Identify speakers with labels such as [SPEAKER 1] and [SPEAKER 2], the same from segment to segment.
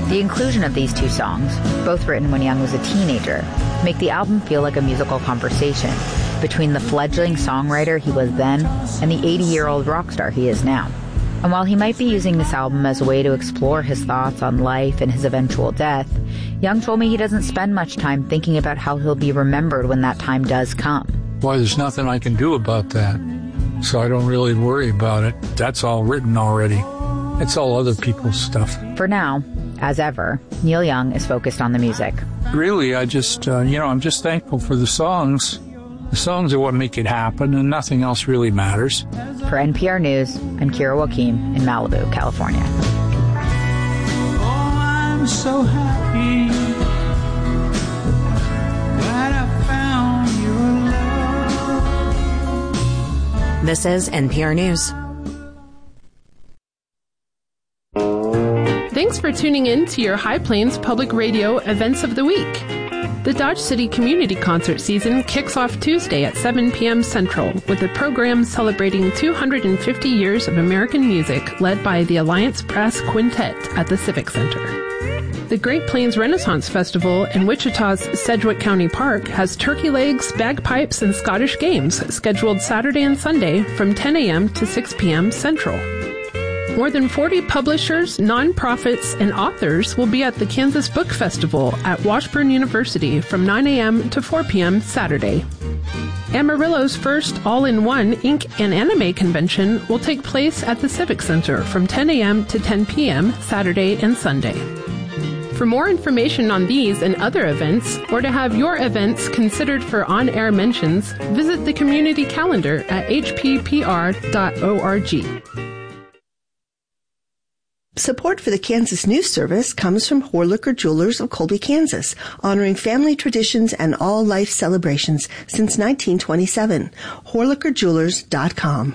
[SPEAKER 1] The inclusion of these two songs, both written when Young was a teenager, make the album feel like a musical conversation between the fledgling songwriter he was then and the 80-year-old rock star he is now. And while he might be using this album as a way to explore his thoughts on life and his eventual death, Young told me he doesn't spend much time thinking about how he'll be remembered when that time does come.
[SPEAKER 2] Why, there's nothing I can do about that, so I don't really worry about it. That's all written already. It's all other people's stuff.
[SPEAKER 1] For now, as ever, Neil Young is focused on the music.
[SPEAKER 2] Really, I'm just thankful for the songs. The songs are what make it happen, and nothing else really matters.
[SPEAKER 1] For NPR News, I'm Kira Joaquim in Malibu, California.
[SPEAKER 3] Oh, I'm so happy that I found your love.
[SPEAKER 4] This is NPR News.
[SPEAKER 5] Thanks for tuning in to your High Plains Public Radio Events of the Week. The Dodge City Community Concert season kicks off Tuesday at 7 p.m. Central with a program celebrating 250 years of American music led by the Alliance Brass Quintet at the Civic Center. The Great Plains Renaissance Festival in Wichita's Sedgwick County Park has turkey legs, bagpipes, and Scottish games scheduled Saturday and Sunday from 10 a.m. to 6 p.m. Central. More than 40 publishers, nonprofits, and authors will be at the Kansas Book Festival at Washburn University from 9 a.m. to 4 p.m. Saturday. Amarillo's first all-in-one ink and anime convention will take place at the Civic Center from 10 a.m. to 10 p.m. Saturday and Sunday. For more information on these and other events, or to have your events considered for on-air mentions, visit the community calendar at hppr.org.
[SPEAKER 6] Support for the Kansas News Service comes from Horlicker Jewelers of Colby, Kansas, honoring family traditions and all life celebrations since 1927. HorlickerJewelers.com.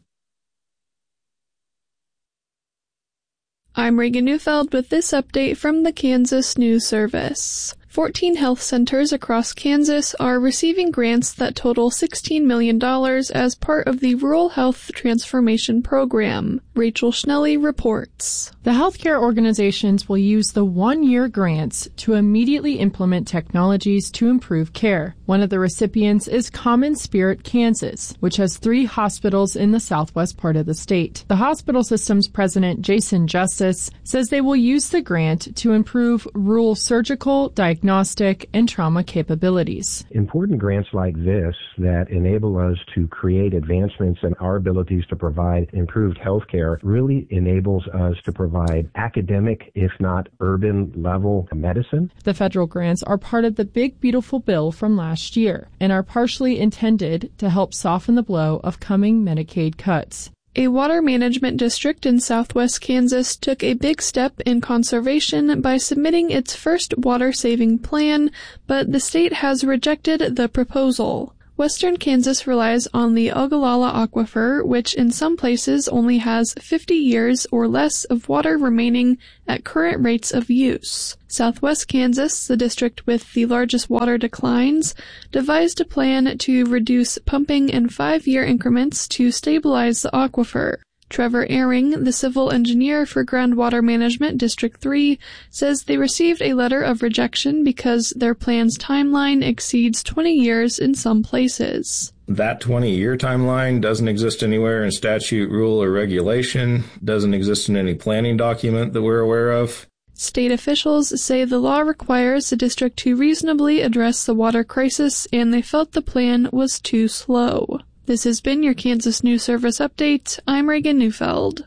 [SPEAKER 7] I'm Reagan Neufeld with this update from the Kansas News Service. 14 health centers across Kansas are receiving grants that total $16 million as part of the Rural Health Transformation Program. Rachel Schnelly reports.
[SPEAKER 8] The healthcare organizations will use the one-year grants to immediately implement technologies to improve care. One of the recipients is Common Spirit Kansas, which has 3 hospitals in the southwest part of the state. The hospital system's president, Jason Justice, says they will use the grant to improve rural surgical, diagnostic, and trauma capabilities.
[SPEAKER 9] Important grants like this that enable us to create advancements in our abilities to provide improved health care really enables us to provide academic, if not urban level medicine.
[SPEAKER 8] The federal grants are part of the Big Beautiful Bill from last year and are partially intended to help soften the blow of coming Medicaid cuts.
[SPEAKER 7] A water management district in southwest Kansas took a big step in conservation by submitting its first water-saving plan, but the state has rejected the proposal. Western Kansas relies on the Ogallala Aquifer, which in some places only has 50 years or less of water remaining at current rates of use. Southwest Kansas, the district with the largest water declines, devised a plan to reduce pumping in 5-year increments to stabilize the aquifer. Trevor Ehring, the civil engineer for Groundwater Management District 3, says they received a letter of rejection because their plan's timeline exceeds 20 years in some places.
[SPEAKER 10] That 20-year timeline doesn't exist anywhere in statute, rule, or regulation, doesn't exist in any planning document that we're aware of.
[SPEAKER 7] State officials say the law requires the district to reasonably address the water crisis, and they felt the plan was too slow. This has been your Kansas News Service update. I'm Reagan Neufeld.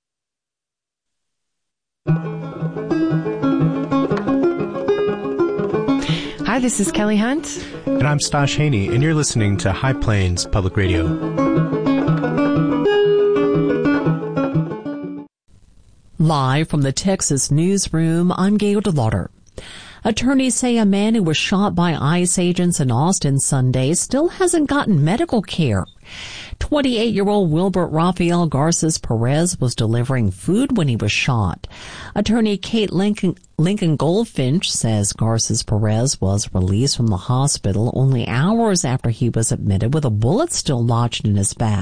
[SPEAKER 4] Hi, this is Kelly Hunt.
[SPEAKER 11] And I'm Stosh Haney, and you're listening to High Plains Public Radio.
[SPEAKER 12] Live from the Texas newsroom, I'm Gail DeLauder. Attorneys say a man who was shot by ICE agents in Austin Sunday still hasn't gotten medical care. 28-year-old Wilbert Rafael Garces Perez was delivering food when he was shot. Attorney Kate Lincoln Goldfinch says Garces Perez was released from the hospital only hours after he was admitted with a bullet still lodged in his back.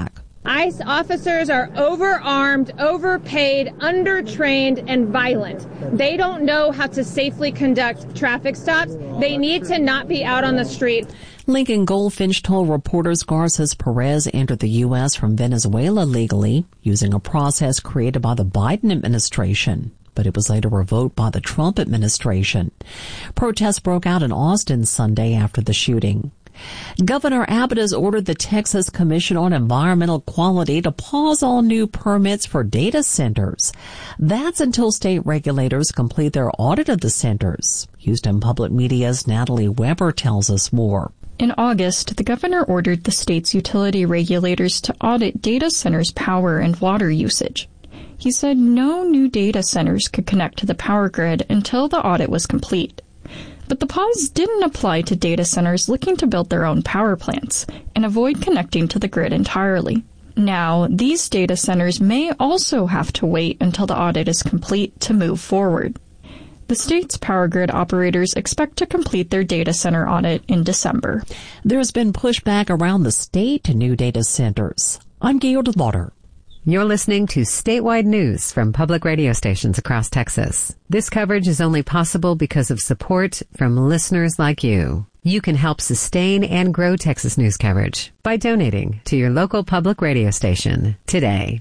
[SPEAKER 13] ICE officers are overarmed, overpaid, undertrained, and violent. They don't know how to safely conduct traffic stops. They need to not be out on the street.
[SPEAKER 12] Lincoln Goldfinch told reporters Garces Perez entered the U.S. from Venezuela legally using a process created by the Biden administration, but it was later revoked by the Trump administration. Protests broke out in Austin Sunday after the shooting. Governor Abbott has ordered the Texas Commission on Environmental Quality to pause all new permits for data centers. That's until state regulators complete their audit of the centers. Houston Public Media's Natalie Weber tells us more.
[SPEAKER 14] In August, the governor ordered the state's utility regulators to audit data centers' power and water usage. He said no new data centers could connect to the power grid until the audit was complete. But the pause didn't apply to data centers looking to build their own power plants and avoid connecting to the grid entirely. Now, these data centers may also have to wait until the audit is complete to move forward. The state's power grid operators expect to complete their data center audit in December.
[SPEAKER 12] There's been pushback around the state to new data centers. I'm Gail DeLauder.
[SPEAKER 15] You're listening to statewide news from public radio stations across Texas. This coverage is only possible because of support from listeners like you. You can help sustain and grow Texas news coverage by donating to your local public radio station today.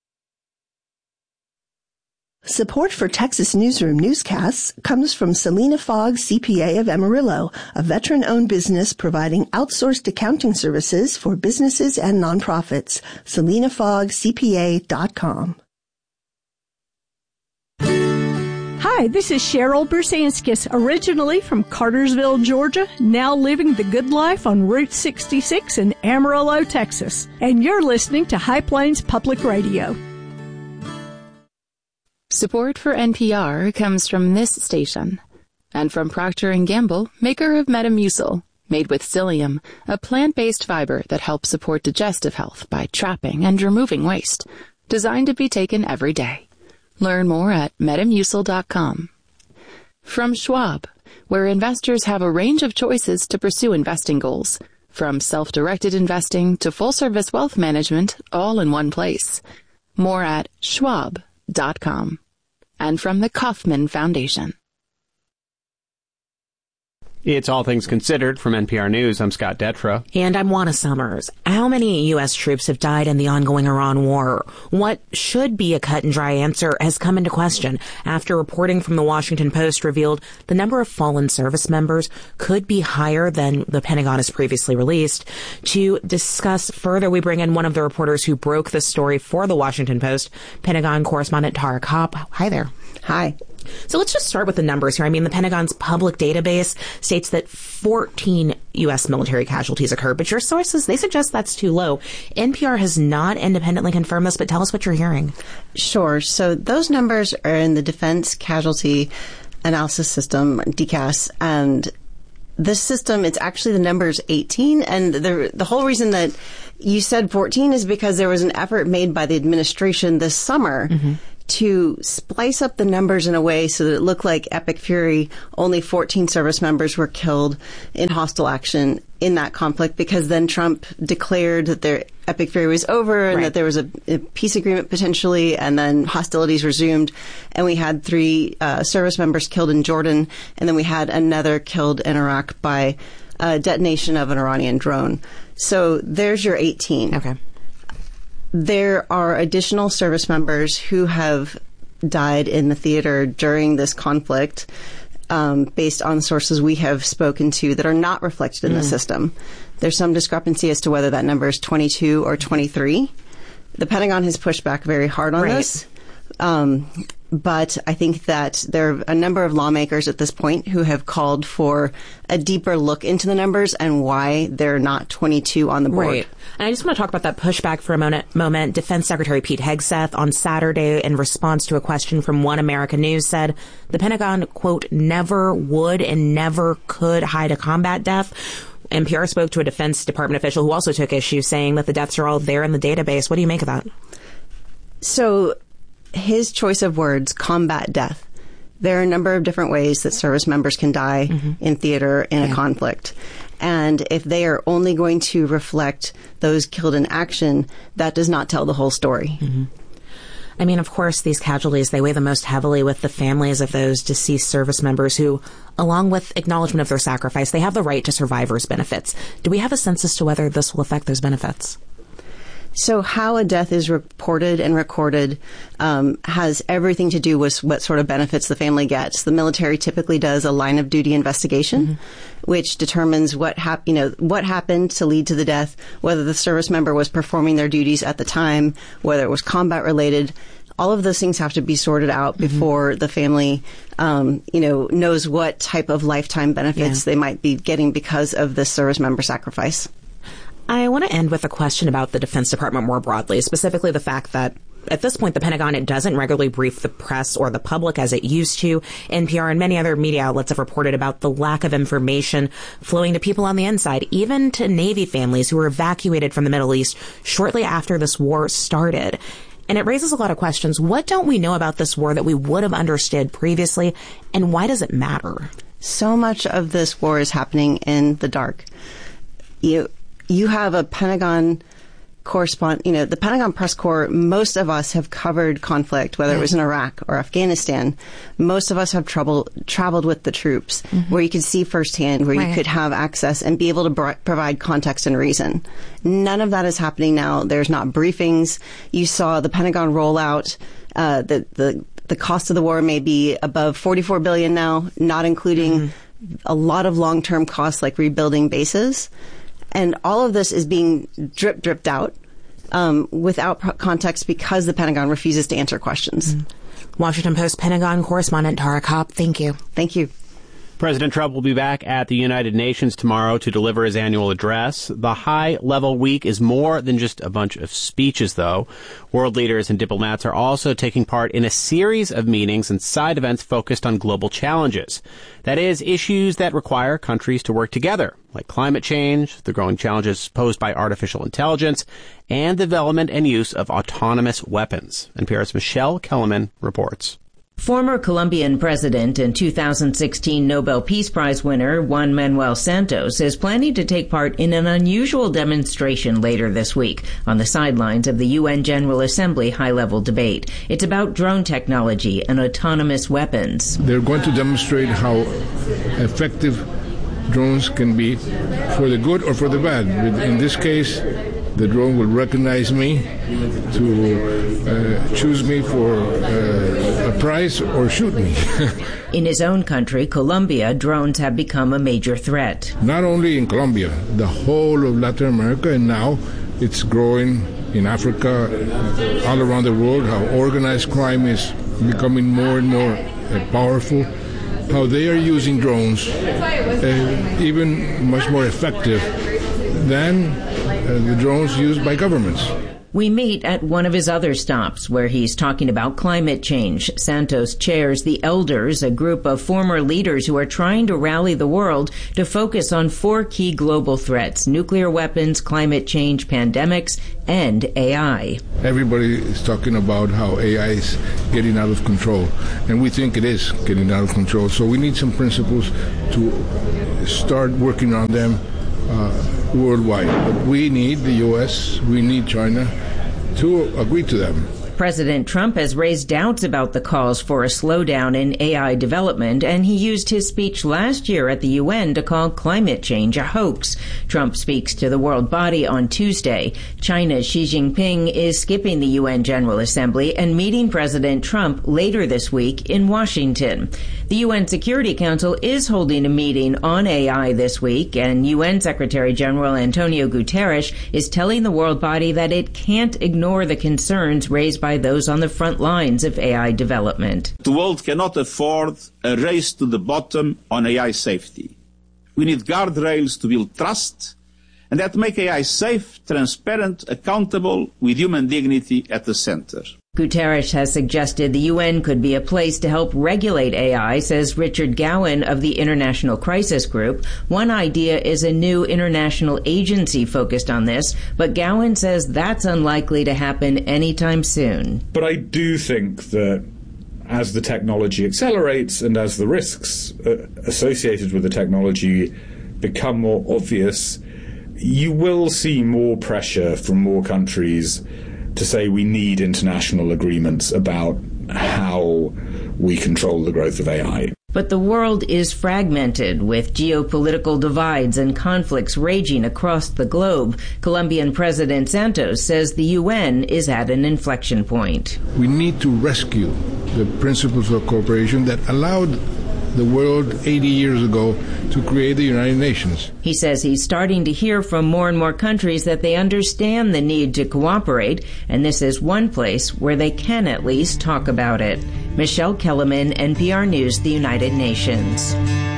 [SPEAKER 6] Support for Texas Newsroom newscasts comes from Selena Fogg CPA of Amarillo, a veteran-owned business providing outsourced accounting services for businesses and nonprofits. SelenaFoggCPA.com.
[SPEAKER 16] Hi, this is Cheryl Bursanskis, originally from Cartersville, Georgia, now living the good life on Route 66 in Amarillo, Texas. And you're listening to High Plains Public Radio.
[SPEAKER 17] Support for NPR comes from this station and from Procter & Gamble, maker of Metamucil, made with psyllium, a plant-based fiber that helps support digestive health by trapping and removing waste, designed to be taken every day. Learn more at Metamucil.com. From Schwab, where investors have a range of choices to pursue investing goals, from self-directed investing to full-service wealth management, all in one place. More at Schwab.com. And from the Kauffman Foundation.
[SPEAKER 18] It's All Things Considered from NPR News. I'm Scott Detrow.
[SPEAKER 19] And I'm Juana Summers. How many U.S. troops have died in the ongoing Iran war? What should be a cut-and-dry answer has come into question after reporting from the Washington Post revealed the number of fallen service members could be higher than the Pentagon has previously released. To discuss further, we bring in one of the reporters who broke the story for the Washington Post, Pentagon correspondent Tara Kopp. Hi there.
[SPEAKER 20] Hi.
[SPEAKER 19] So let's just start with the numbers here. I mean, the Pentagon's public database states that 14 U.S. military casualties occurred, but your sources, they suggest that's too low. NPR has not independently confirmed this, but tell us what you're hearing.
[SPEAKER 20] Sure. So those numbers are in the Defense Casualty Analysis System, DCAS, and this system, it's actually the number's 18, and the whole reason that you said 14 is because there was an effort made by the administration this summer to splice up the numbers in a way so that it looked like Epic Fury, only 14 service members were killed in hostile action in that conflict, because then Trump declared that their Epic Fury was over and that there was a peace agreement potentially, and then hostilities resumed, and we had 3 service members killed in Jordan, and then we had another killed in Iraq by detonation of an Iranian drone. So there's your 18.
[SPEAKER 19] Okay.
[SPEAKER 20] There are additional service members who have died in the theater during this conflict, based on sources we have spoken to that are not reflected in the system. There's some discrepancy as to whether that number is 22 or 23. The Pentagon has pushed back very hard on this. But I think that there are a number of lawmakers at this point who have called for a deeper look into the numbers and why they're not 22 on the board.
[SPEAKER 19] Right. And I just want to talk about that pushback for a moment. Defense Secretary Pete Hegseth on Saturday, in response to a question from One America News, said the Pentagon, quote, never would and never could hide a combat death. NPR spoke to a Defense Department official who also took issue, saying that the deaths are all there in the database. What do you make of that?
[SPEAKER 20] So his choice of words, combat death. There are a number of different ways that service members can die in theater in a conflict. And if they are only going to reflect those killed in action, that does not tell the whole story.
[SPEAKER 19] Mm-hmm. I mean, of course, these casualties, they weigh the most heavily with the families of those deceased service members who, along with acknowledgement of their sacrifice, they have the right to survivor's benefits. Do we have a sense as to whether this will affect those benefits?
[SPEAKER 20] So how a death is reported and recorded has everything to do with what sort of benefits the family gets. The military typically does a line of duty investigation, which determines what happened to lead to the death, whether the service member was performing their duties at the time, whether it was combat related. All of those things have to be sorted out before the family, knows what type of lifetime benefits they might be getting because of the service member sacrifice.
[SPEAKER 19] I want to end with a question about the Defense Department more broadly, specifically the fact that at this point, the Pentagon, it doesn't regularly brief the press or the public as it used to. NPR and many other media outlets have reported about the lack of information flowing to people on the inside, even to Navy families who were evacuated from the Middle East shortly after this war started. And it raises a lot of questions. What don't we know about this war that we would have understood previously, and why does it matter?
[SPEAKER 20] So much of this war is happening in the dark. You have a Pentagon the Pentagon Press Corps, most of us have covered conflict, whether it was in Iraq or Afghanistan. Most of us have traveled with the troops, where you could see firsthand, where you could have access and be able to provide context and reason. None of that is happening now. There's not briefings. You saw the Pentagon roll out the cost of the war may be above $44 billion now, not including a lot of long-term costs like rebuilding bases. And all of this is being dripped out without context because the Pentagon refuses to answer questions.
[SPEAKER 19] Washington Post Pentagon correspondent Tara Kopp, thank you.
[SPEAKER 20] Thank you.
[SPEAKER 18] President Trump will be back at the United Nations tomorrow to deliver his annual address. The high-level week is more than just a bunch of speeches, though. World leaders and diplomats are also taking part in a series of meetings and side events focused on global challenges. That is, issues that require countries to work together, like climate change, the growing challenges posed by artificial intelligence, and the development and use of autonomous weapons. NPR's Michelle Kellerman reports.
[SPEAKER 21] Former Colombian president and 2016 Nobel Peace Prize winner Juan Manuel Santos is planning to take part in an unusual demonstration later this week on the sidelines of the UN General Assembly high-level debate. It's about drone technology and autonomous weapons.
[SPEAKER 22] They're going to demonstrate how effective drones can be for the good or for the bad. In this case, the drone will recognize me to choose me for a prize or shoot me.
[SPEAKER 21] In his own country, Colombia, drones have become a major threat.
[SPEAKER 22] Not only in Colombia, the whole of Latin America, and now it's growing in Africa, all around the world, how organized crime is becoming more and more powerful, how they are using drones, even much more effective than the drones used by governments.
[SPEAKER 21] We meet at one of his other stops where he's talking about climate change. Santos chairs the Elders, a group of former leaders who are trying to rally the world to focus on 4 key global threats: nuclear weapons, climate change, pandemics, and AI.
[SPEAKER 22] Everybody is talking about how AI is getting out of control, and we think it is getting out of control. So we need some principles to start working on them worldwide. But we need the U.S., we need China to agree to them.
[SPEAKER 21] President Trump has raised doubts about the calls for a slowdown in AI development, and he used his speech last year at the UN to call climate change a hoax. Trump speaks to the world body on Tuesday. China's Xi Jinping is skipping the UN General Assembly and meeting President Trump later this week in Washington. The UN Security Council is holding a meeting on AI this week, and UN Secretary General Antonio Guterres is telling the world body that it can't ignore the concerns raised by those on the front lines of AI development.
[SPEAKER 23] The world cannot afford a race to the bottom on AI safety. We need guardrails to build trust and that make AI safe, transparent, accountable, with human dignity at the center.
[SPEAKER 21] Guterres has suggested the UN could be a place to help regulate AI, says Richard Gowan of the International Crisis Group. One idea is a new international agency focused on this, but Gowan says that's unlikely to happen anytime soon.
[SPEAKER 24] But I do think that as the technology accelerates and as the risks associated with the technology become more obvious, you will see more pressure from more countries to say we need international agreements about how we control the growth of AI.
[SPEAKER 21] But the world is fragmented, with geopolitical divides and conflicts raging across the globe. Colombian President Santos says the UN is at an inflection point.
[SPEAKER 22] We need to rescue the principles of cooperation that allowed the world 80 years ago to create the United Nations.
[SPEAKER 21] He says he's starting to hear from more and more countries that they understand the need to cooperate, and this is one place where they can at least talk about it. Michelle Kellerman, NPR News, the United Nations.